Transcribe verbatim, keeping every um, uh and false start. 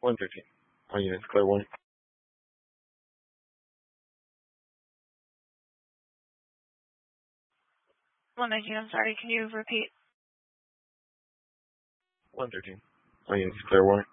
one thirteen. All units clear one. one nineteen, I'm sorry, can you repeat? one thirteen. All units clear one.